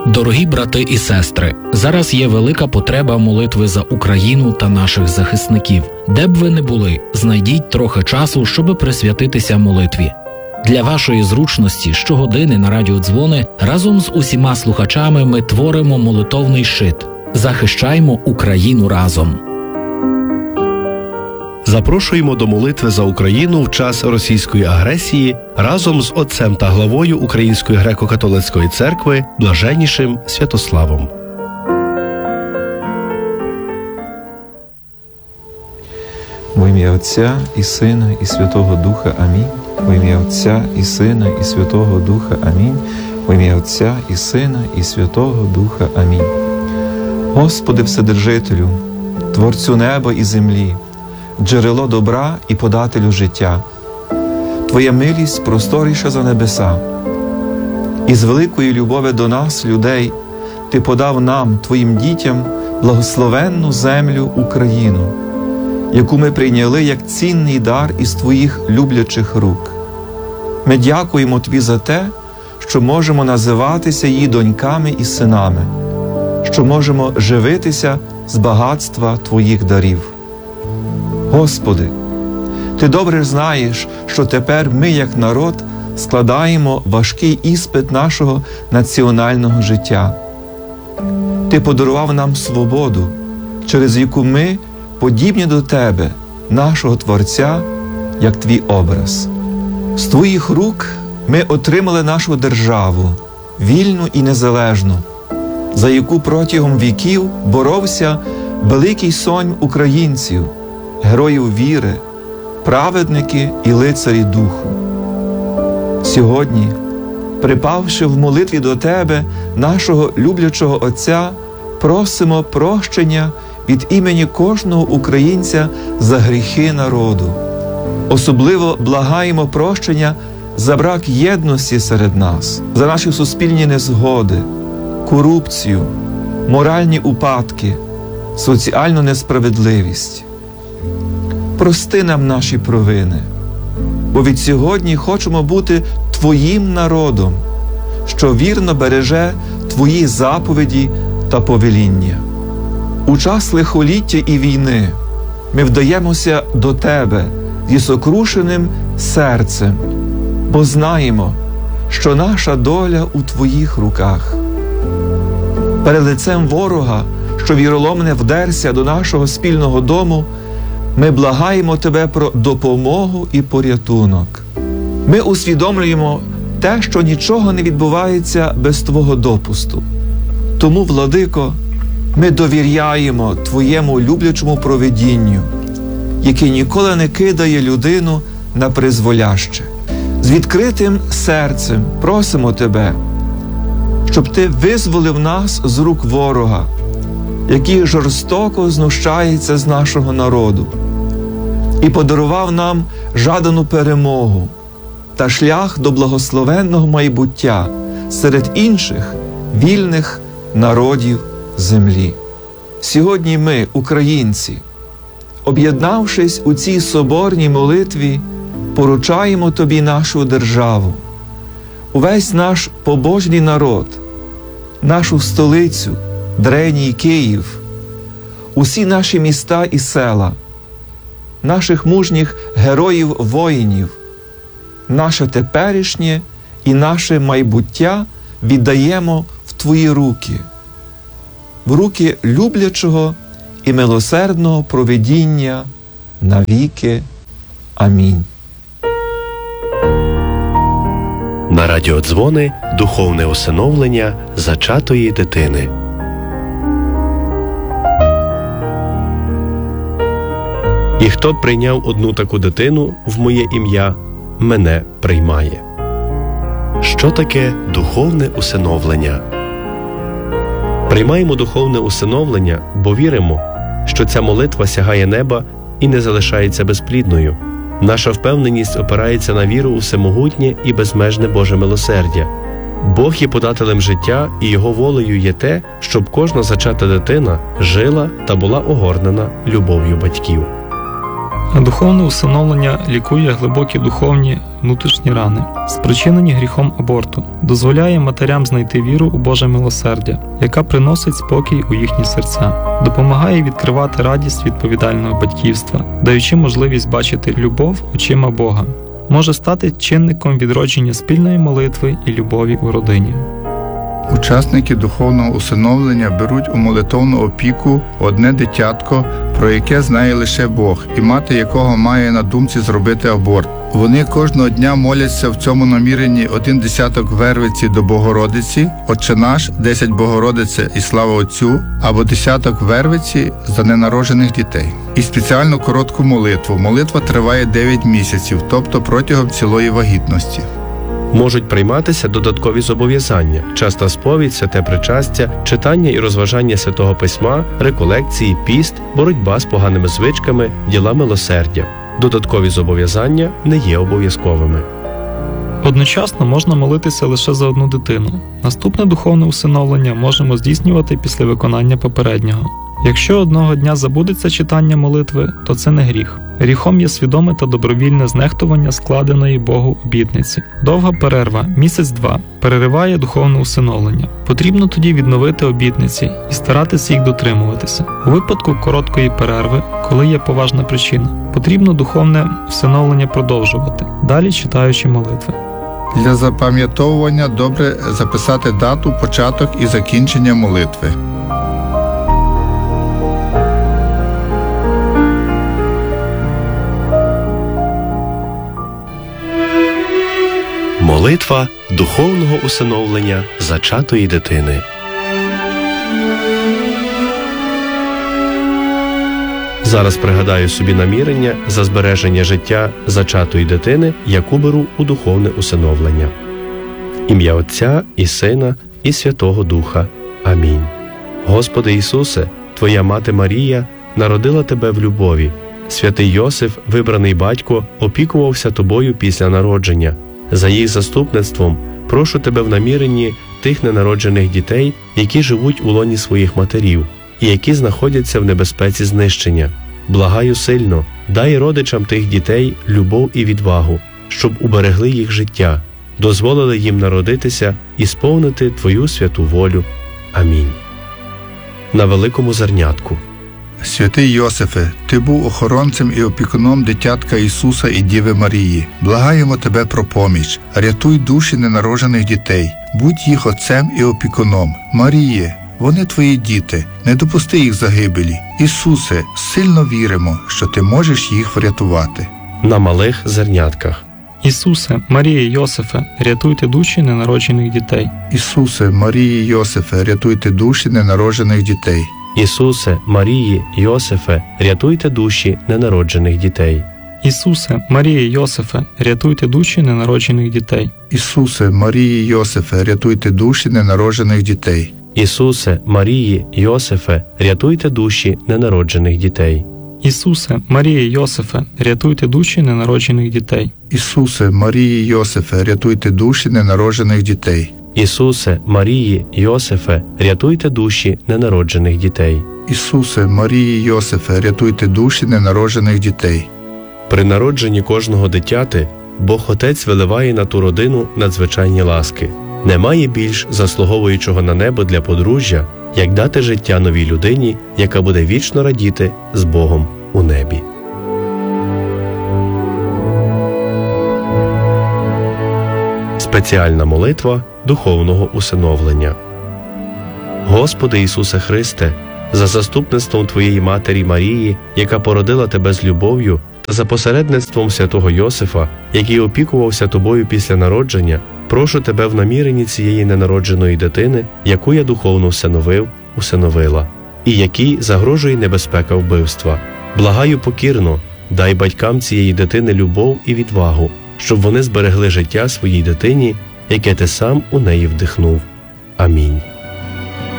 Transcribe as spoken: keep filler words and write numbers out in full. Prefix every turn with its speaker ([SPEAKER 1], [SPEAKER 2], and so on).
[SPEAKER 1] Дорогі брати і сестри, зараз є велика потреба молитви за Україну та наших захисників. Де б ви не були, знайдіть трохи часу, щоб присвятитися молитві. Для вашої зручності щогодини на радіодзвони разом з усіма слухачами ми творимо молитовний щит. Захищаймо Україну разом.
[SPEAKER 2] Запрошуємо до молитви за Україну в час російської агресії разом з отцем та главою Української греко-католицької церкви Блаженнішим Святославом.
[SPEAKER 3] Во ім'я Отця і Сина і Святого Духа. Амінь. Во ім'я Отця і Сина і Святого Духа. Амінь. Во ім'я Отця і Сина і Святого Духа. Амінь. Господи Вседержителю, Творцю неба і землі, джерело добра і подателю життя, Твоя милість просторіша за небеса. І з великої любові до нас, людей, Ти подав нам, Твоїм дітям, благословенну землю Україну, яку ми прийняли як цінний дар із Твоїх люблячих рук. Ми дякуємо Тобі за те, що можемо називатися її доньками і синами, що можемо живитися з багатства Твоїх дарів. Господи, Ти добре знаєш, що тепер ми, як народ, складаємо важкий іспит нашого національного життя. Ти подарував нам свободу, через яку ми подібні до Тебе, нашого Творця, як Твій образ. З Твоїх рук ми отримали нашу державу, вільну і незалежну, за яку протягом віків боровся великий сонм українців, героїв віри, праведники і лицарі духу. Сьогодні, припавши в молитві до Тебе, нашого люблячого Отця, просимо прощення від імені кожного українця за гріхи народу. Особливо благаємо прощення за брак єдності серед нас, за наші суспільні незгоди, корупцію, моральні упадки, соціальну несправедливість. Прости нам наші провини, бо від сьогодні хочемо бути Твоїм народом, що вірно береже Твої заповіді та повеління. У час лихоліття і війни ми вдаємося до Тебе зі сокрушеним серцем, бо знаємо, що наша доля у Твоїх руках. Перед лицем ворога, що віроломне вдерся до нашого спільного дому, ми благаємо Тебе про допомогу і порятунок. Ми усвідомлюємо те, що нічого не відбувається без Твого допусту. Тому, Владико, ми довіряємо Твоєму люблячому провидінню, яке ніколи не кидає людину на призволяще. З відкритим серцем просимо Тебе, щоб Ти визволив нас з рук ворога, який жорстоко знущається з нашого народу, і подарував нам жадану перемогу та шлях до благословенного майбуття серед інших вільних народів землі. Сьогодні ми, українці, об'єднавшись у цій соборній молитві, поручаємо Тобі нашу державу, увесь наш побожний народ, нашу столицю, древній Київ, усі наші міста і села, наших мужніх героїв-воїнів, наше теперішнє і наше майбуття віддаємо в Твої руки, в руки люблячого і милосердного провидіння навіки. Амінь.
[SPEAKER 2] На радіодзвони духовне усиновлення зачатої дитини. І хто б прийняв одну таку дитину в моє ім'я, мене приймає. Що таке духовне усиновлення? Приймаємо духовне усиновлення, бо віримо, що ця молитва сягає неба і не залишається безплідною. Наша впевненість опирається на віру у всемогутнє і безмежне Боже милосердя. Бог є подателем життя, і Його волею є те, щоб кожна зачата дитина жила та була огорнена любов'ю батьків.
[SPEAKER 4] Духовне усиновлення лікує глибокі духовні внутрішні рани, спричинені гріхом аборту, дозволяє матерям знайти віру у Боже милосердя, яка приносить спокій у їхні серця, допомагає відкривати радість відповідального батьківства, даючи можливість бачити любов очима Бога, може стати чинником відродження спільної молитви і любові у родині.
[SPEAKER 5] Учасники духовного усиновлення беруть у молитовну опіку одне дитятко, про яке знає лише Бог, і мати якого має на думці зробити аборт. Вони кожного дня моляться в цьому наміренні один десяток Вервиці до Богородиці, Отче наш, десять Богородице і слава Отцю, або десяток Вервиці за ненароджених дітей. І спеціальну коротку молитву. Молитва триває дев'ять місяців, тобто протягом цілої вагітності.
[SPEAKER 2] Можуть прийматися додаткові зобов'язання – часта сповідь, святе причастя, читання і розважання Святого Письма, реколекції, піст, боротьба з поганими звичками, діла милосердя. Додаткові зобов'язання не є обов'язковими.
[SPEAKER 4] Одночасно можна молитися лише за одну дитину. Наступне духовне усиновлення можемо здійснювати після виконання попереднього. Якщо одного дня забудеться читання молитви, то це не гріх. Гріхом є свідоме та добровільне знехтування складеної Богу обітниці. Довга перерва, місяць-два, перериває духовне усиновлення. Потрібно тоді відновити обітниці і старатися їх дотримуватися. У випадку короткої перерви, коли є поважна причина, потрібно духовне усиновлення продовжувати, далі читаючи молитви.
[SPEAKER 5] Для запам'ятовування добре записати дату, початок і закінчення молитви.
[SPEAKER 2] Молитва духовного усиновлення зачатої дитини. Зараз пригадаю собі намірення за збереження життя зачатої дитини, яку беру у духовне усиновлення. В ім'я Отця і Сина і Святого Духа. Амінь. Господи Ісусе, Твоя мати Марія народила Тебе в любові. Святий Йосиф, вибраний батько, опікувався Тобою після народження. За їх заступництвом прошу Тебе в наміренні тих ненароджених дітей, які живуть у лоні своїх матерів і які знаходяться в небезпеці знищення. Благаю сильно, дай родичам тих дітей любов і відвагу, щоб уберегли їх життя, дозволили їм народитися і сповнити Твою святу волю. Амінь. На великому зернятку.
[SPEAKER 5] Святий Йосифе, Ти був охоронцем і опікуном дитятка Ісуса і Діви Марії. Благаємо Тебе про поміч. Рятуй душі ненароджених дітей. Будь їх отцем і опікуном. Маріє, вони Твої діти. Не допусти їх загибелі. Ісусе, сильно віримо, що Ти можеш їх врятувати.
[SPEAKER 2] На малих зернятках.
[SPEAKER 4] Ісусе, Марія, Йосифе, рятуйте душі ненароджених дітей.
[SPEAKER 5] Ісусе, Марії, Йосифе, рятуйте душі ненароджених дітей.
[SPEAKER 2] Ісусе, Марії, Йосифе, рятуйте душі ненароджених дітей.
[SPEAKER 4] Ісусе, Марія, Йосифе, рятуйте душі ненароджених дітей.
[SPEAKER 5] Ісусе, Марії, Йосифе, рятуйте душі ненароджених дітей.
[SPEAKER 2] Ісусе, Марії, Йосифе, рятуйте душі ненароджених дітей.
[SPEAKER 4] Ісусе, Марія, Йосифе, рятуйте душі ненароджених дітей.
[SPEAKER 5] Ісусе, Марії, Йосифе, рятуйте душі ненароджених дітей.
[SPEAKER 2] Ісусе, Марії, Йосифе, рятуйте душі ненароджених дітей.
[SPEAKER 5] Ісусе, Марії, Йосифе, рятуйте душі ненароджених дітей.
[SPEAKER 2] При народженні кожного дитяти Бог Отець виливає на ту родину надзвичайні ласки. Немає більш заслуговуючого на небо для подружжя, як дати життя новій людині, яка буде вічно радіти з Богом у небі. Спеціальна молитва духовного усиновлення. Господи Ісусе Христе, за заступництвом Твоєї Матері Марії, яка породила Тебе з любов'ю, та за посередництвом святого Йосифа, який опікувався Тобою після народження, прошу Тебе в наміренні цієї ненародженої дитини, яку я духовно всиновив, усиновила, і якій загрожує небезпека вбивства. Благаю покірно, дай батькам цієї дитини любов і відвагу, щоб вони зберегли життя своїй дитині, яке Ти сам у неї вдихнув. Амінь.